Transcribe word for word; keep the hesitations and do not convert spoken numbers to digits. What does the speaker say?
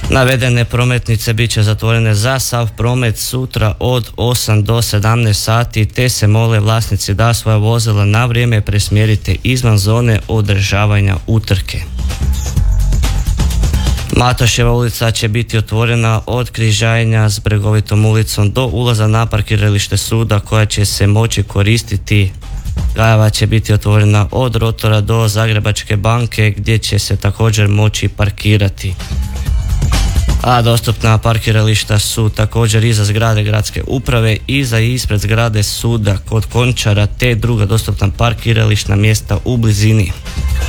Navedene prometnice bit će zatvorene za sav promet sutra od osam do sedamnaest sati, te se mole vlasnici da svoja vozila na vrijeme presmjerite izvan zone održavanja utrke. Matoševa ulica će biti otvorena od križanja s Bregovitom ulicom do ulaza na parkiralište suda, koja će se moći koristiti. Gajeva će biti otvorena od Rotora do Zagrebačke banke, gdje će se također moći parkirati. A dostupna parkirališta su također iza zgrade gradske uprave, iza i ispred zgrade suda kod Končara, te druga dostupna parkirališna mjesta u blizini.